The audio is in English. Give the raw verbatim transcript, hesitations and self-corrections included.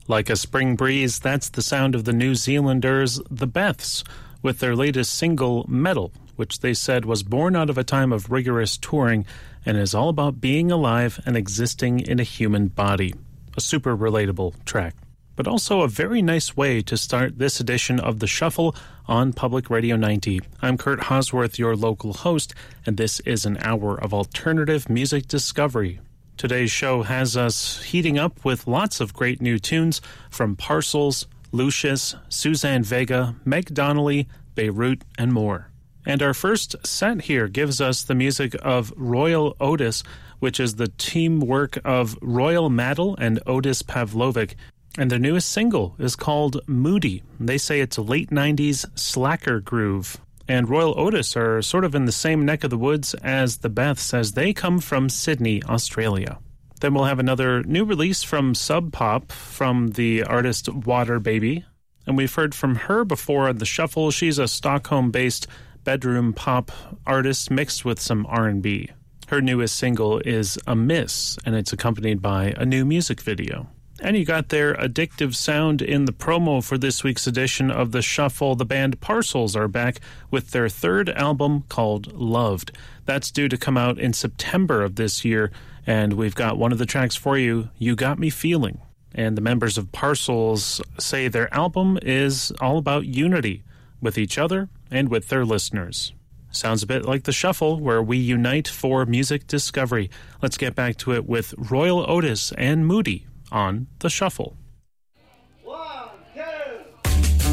Like a spring breeze, that's the sound of the New Zealanders, the Beths, with their latest single, Metal, which they said was born out of a time of rigorous touring and is all about being alive and existing in a human body. A super relatable track, but also a very nice way to start this edition of The Shuffle on Public Radio ninety. I'm Kurt Hosworth, your local host, and this is an hour of alternative music discovery. Today's show has us heating up with lots of great new tunes from Parcels, Lucius, Suzanne Vega, Meg Donnelly, Beirut, and more. And our first set here gives us the music of Royal Otis, which is the teamwork of Royal Maddle and Otis Pavlovic. And their newest single is called Moody. They say it's a late nineties slacker groove. And Royal Otis are sort of in the same neck of the woods as the Beths, as they come from Sydney, Australia. Then we'll have another new release from Sub Pop from the artist Water Baby. And we've heard from her before on The Shuffle. She's a Stockholm-based bedroom pop artist mixed with some R and B. Her newest single is A Miss, and it's accompanied by a new music video. And you got their addictive sound in the promo for this week's edition of The Shuffle. The band Parcels are back with their third album called Loved. That's due to come out in September of this year, and we've got one of the tracks for you, You Got Me Feeling. And the members of Parcels say their album is all about unity with each other and with their listeners. Sounds a bit like The Shuffle, where we unite for music discovery. Let's get back to it with Royal Otis and Moody on The Shuffle.